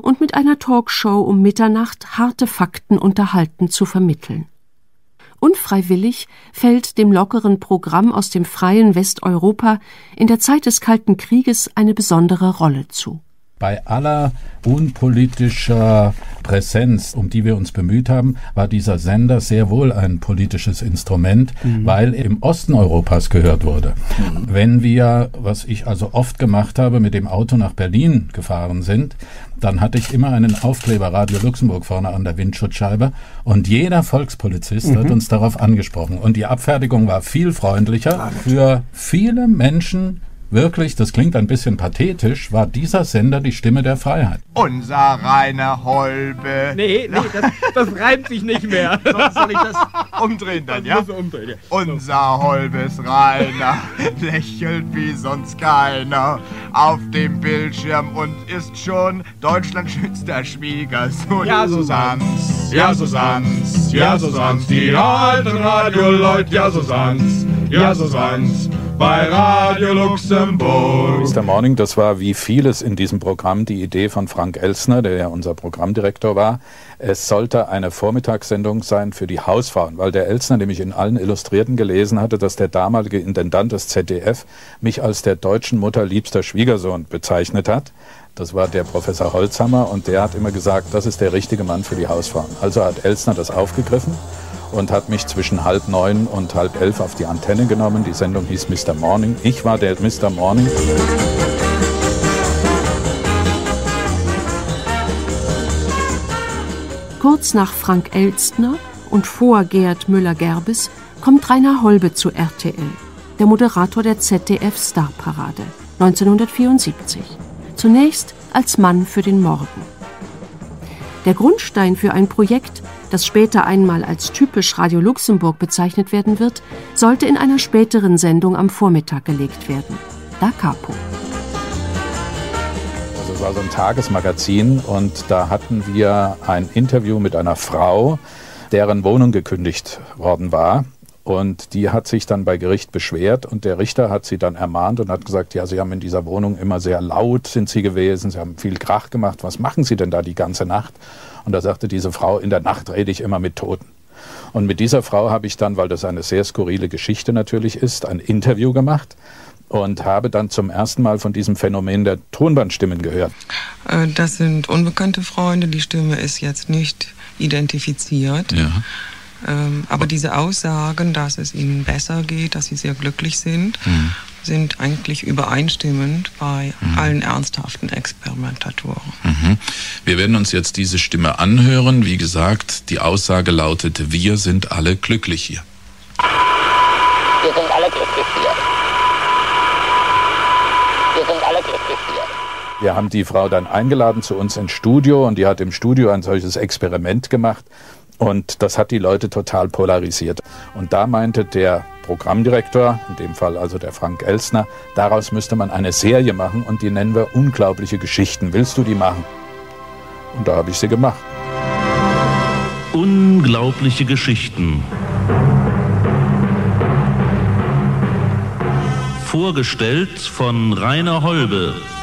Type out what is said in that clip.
und mit einer Talkshow um Mitternacht harte Fakten unterhaltend zu vermitteln. Unfreiwillig fällt dem lockeren Programm aus dem freien Westeuropa in der Zeit des Kalten Krieges eine besondere Rolle zu. Bei aller unpolitischer Präsenz, um die wir uns bemüht haben, war dieser Sender sehr wohl ein politisches Instrument, weil im Osten Europas gehört wurde. Wenn wir, was ich also oft gemacht habe, mit dem Auto nach Berlin gefahren sind, dann hatte ich immer einen Aufkleber Radio Luxemburg vorne an der Windschutzscheibe und jeder Volkspolizist hat uns darauf angesprochen. Und die Abfertigung war viel freundlicher. Für viele Menschen wirklich, das klingt ein bisschen pathetisch, war dieser Sender die Stimme der Freiheit. Unser Rainer Holbe. Nee, das reimt sich nicht mehr. Soll ich das umdrehen dann, ja? Umdrehen, ja? Unser Holbes Rainer lächelt wie sonst keiner auf dem Bildschirm und ist schon Deutschlands schönster Schwiegersohn. Ja, so sanft's. Ja, so sanft's. Ja, so sanft's. Die alten Radio-Leute, ja, so sanft's. Ja, so sanft's. Bei Radio Luxemburg. Mr. Morning, das war wie vieles in diesem Programm die Idee von Frank Elstner, der ja unser Programmdirektor war. Es sollte eine Vormittagssendung sein für die Hausfrauen, weil der Elstner nämlich in allen Illustrierten gelesen hatte, dass der damalige Intendant des ZDF mich als der deutschen Mutter liebster Schwiegersohn bezeichnet hat. Das war der Professor Holzhammer und der hat immer gesagt, das ist der richtige Mann für die Hausfrauen. Also hat Elstner das aufgegriffen und hat mich zwischen 8:30 und 10:30 auf die Antenne genommen. Die Sendung hieß Mr. Morning. Ich war der Mr. Morning. Kurz nach Frank Elstner und vor Gerd Müller-Gerbes kommt Rainer Holbe zu RTL, der Moderator der ZDF-Starparade 1974. Zunächst als Mann für den Morgen. Der Grundstein für ein Projekt, das später einmal als typisch Radio Luxemburg bezeichnet werden wird, sollte in einer späteren Sendung am Vormittag gelegt werden. Da Capo. Also es war so ein Tagesmagazin und da hatten wir ein Interview mit einer Frau, deren Wohnung gekündigt worden war. Und die hat sich dann bei Gericht beschwert und der Richter hat sie dann ermahnt und hat gesagt, ja, Sie haben in dieser Wohnung immer sehr laut sind Sie gewesen, Sie haben viel Krach gemacht, was machen Sie denn da die ganze Nacht? Und da sagte diese Frau, in der Nacht rede ich immer mit Toten. Und mit dieser Frau habe ich dann, weil das eine sehr skurrile Geschichte natürlich ist, ein Interview gemacht und habe dann zum ersten Mal von diesem Phänomen der Tonbandstimmen gehört. Das sind unbekannte Freunde, die Stimme ist jetzt nicht identifiziert. Ja. Aber diese Aussagen, dass es ihnen besser geht, dass sie sehr glücklich sind, sind eigentlich übereinstimmend bei allen ernsthaften Experimentatoren. Wir werden uns jetzt diese Stimme anhören. Wie gesagt, die Aussage lautet, wir sind alle glücklich hier. Wir sind alle glücklich hier. Wir sind alle glücklich hier. Wir haben die Frau dann eingeladen zu uns ins Studio und die hat im Studio ein solches Experiment gemacht. Und das hat die Leute total polarisiert. Und da meinte der Programmdirektor, in dem Fall also der Frank Elstner, daraus müsste man eine Serie machen und die nennen wir Unglaubliche Geschichten. Willst du die machen? Und da habe ich sie gemacht. Unglaubliche Geschichten. Vorgestellt von Rainer Holbe.